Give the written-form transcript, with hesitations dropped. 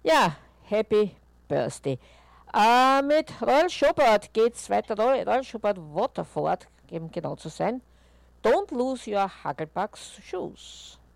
Ja, Happy Birthday. Mit Royal Schubert geht's weiter. Royal Schubert Waterford, um genau zu sein. Don't lose your Hugglebugs shoes.